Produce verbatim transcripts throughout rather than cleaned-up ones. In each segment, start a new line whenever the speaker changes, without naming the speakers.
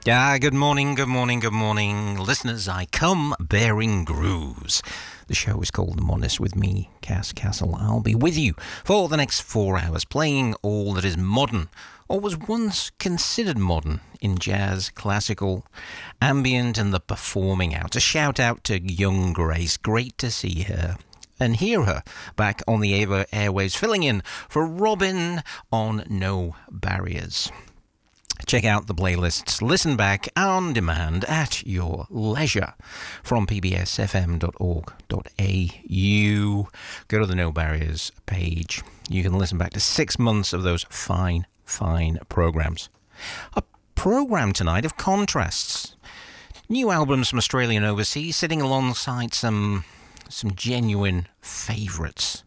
Ah, good morning, good morning, good morning. Listeners, I come bearing grooves. The show is called The Modernist with me, Cass Castle. I'll be with you for the next four hours, playing all that is modern, or was once considered modern in jazz, classical, ambient, and the performing out. A shout out to young Grace. Great to see her and hear her back on the airwaves, filling in for Robin on No Barriers. Check out the playlists, listen back on demand at your leisure from p b s f m dot org dot a u. Go to the No Barriers page. You can listen back to six months of those fine, fine programs. A program tonight of contrasts. New albums from Australia and overseas, sitting alongside some, some genuine favourites.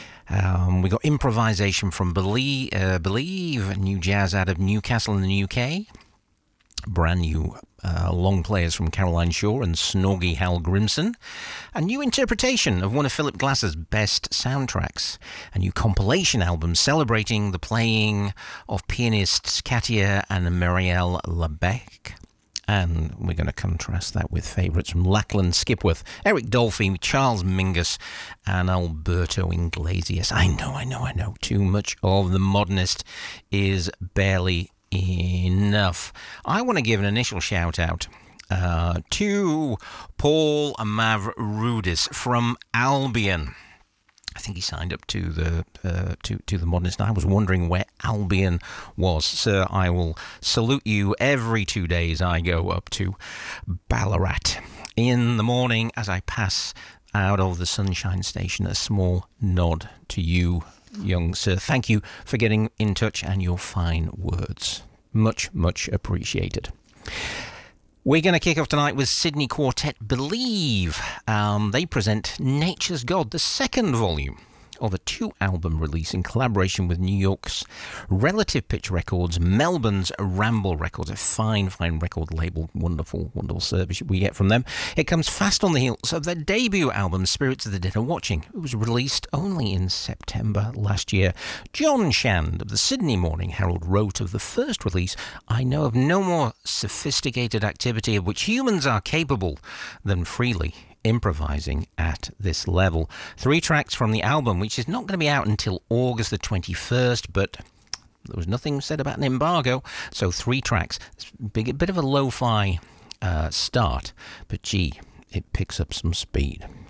Um, we got improvisation from Believe, uh, Believe, new jazz out of Newcastle in the U K. Brand new uh, long players from Caroline Shaw and Snorgy Hal Grimson. A new interpretation of one of Philip Glass's best soundtracks. A new compilation album celebrating the playing of pianists Katia and Marielle Lebec. And we're going to contrast that with favourites from Lachlan Skipworth, Eric Dolphy, Charles Mingus, and Alberto Iglesias. I know, I know, I know. Too much of the modernist is barely enough. I want to give an initial shout out uh, to Paul Mavrudis from Albion. I think he signed up to the uh, to to the Modernist. I was wondering where Albion was. Sir, I will salute you every two days. I go up to Ballarat in the morning as I pass out of the Sunshine Station. A small nod to you, young sir. Thank you for getting in touch and your fine words. Much, much appreciated. We're going to kick off tonight with Sydney Quartet Believe. Um, they present Nature's God, the second volume of a two-album release in collaboration with New York's Relative Pitch Records, Melbourne's Ramble Records, a fine, fine record label. Wonderful, wonderful service we get from them. It comes fast on the heels of their debut album, Spirits of the Dead Are Watching. It was released only in September last year. John Shand of the Sydney Morning Herald wrote of the first release, "I know of no more sophisticated activity of which humans are capable than freely improvising at this level." Three tracks from the album, which is not going to be out until August the twenty-first, but there was nothing said about an embargo, so three tracks. It's a big, bit of a lo-fi uh, start, but gee, it picks up some speed.